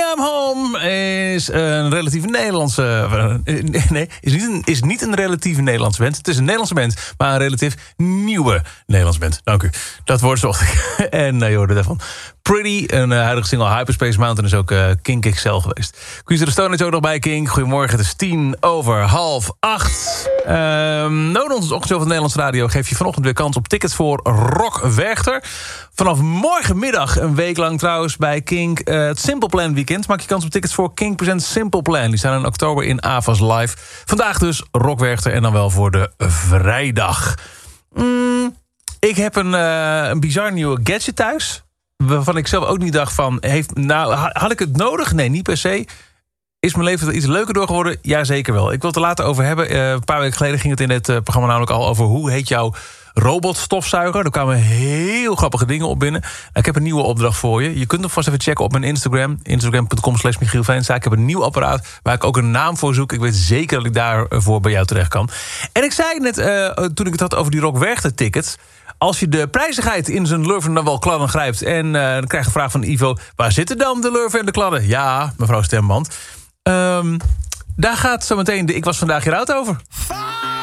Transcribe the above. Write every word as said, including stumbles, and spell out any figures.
I'm Home is een relatieve Nederlandse... Uh, nee, is niet, een, is niet een relatieve Nederlandse band. Het is een Nederlandse band, maar een relatief nieuwe Nederlandse band. Dank u. Dat woord zocht ik. En uh, je hoorde daarvan. Pretty, een uh, huidige single Hyperspace Mountain is ook uh, Kink X L geweest. Queens of the Stone is ook nog bij Kink. Goedemorgen, het is tien over half acht. Um, Nood ons ochtend van de Nederlandse Radio geeft je vanochtend weer kans op tickets voor Rock Werchter. Vanaf morgenmiddag, een week lang trouwens, bij Kink. Uh, het Simple Plan Weekend maak je kans op tickets voor Kink Presents Simple Plan. Die staan in oktober in Avas Live. Vandaag dus Rock Werchter en dan wel voor de vrijdag. Mm, ik heb een, uh, een bizar nieuwe gadget thuis. Waarvan ik zelf ook niet dacht van... Heeft, nou, had ik het nodig? Nee, niet per se. Is mijn leven er iets leuker door geworden? Jazeker wel. Ik wil het er later over hebben. Uh, een paar weken geleden ging het in het uh, programma namelijk al over... hoe heet jouw robotstofzuiger? Er kwamen heel grappige dingen op binnen. Ik heb een nieuwe opdracht voor je. Je kunt hem vast even checken op mijn Instagram. Instagram punt com slash Michiel Veenstra. Ik heb een nieuw apparaat waar ik ook een naam voor zoek. Ik weet zeker dat ik daarvoor bij jou terecht kan. En ik zei net, uh, toen ik het had over die Rock Werchter tickets... Als je de prijzigheid in zijn Lurven dan wel kladden grijpt... en uh, dan krijg je een vraag van Ivo... waar zitten dan de Lurven en de kladden? Ja, mevrouw Stemband. Um, daar gaat zo meteen de Ik Was Vandaag Hieruit over.